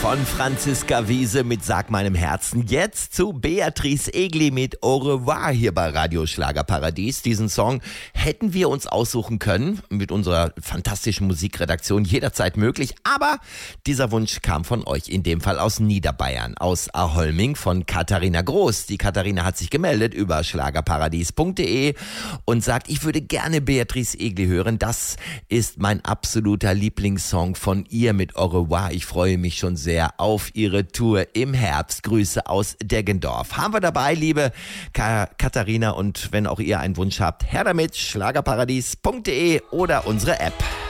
Von Franziska Wiese mit Sag meinem Herzen. Jetzt zu Beatrice Egli mit Au revoir hier bei Radio Schlagerparadies. Diesen Song hätten wir uns aussuchen können, mit unserer fantastischen Musikredaktion jederzeit möglich. Aber dieser Wunsch kam von euch, in dem Fall aus Niederbayern, aus Aholming von Katharina Groß. Die Katharina hat sich gemeldet über schlagerparadies.de und sagt, ich würde gerne Beatrice Egli hören. Das ist mein absoluter Lieblingssong von ihr mit Au revoir. Ich freue mich schon sehr auf ihre Tour im Herbst. Grüße aus Deggendorf. Haben wir dabei, liebe Katharina, und wenn auch ihr einen Wunsch habt, her damit, schlagerparadies.de oder unsere App.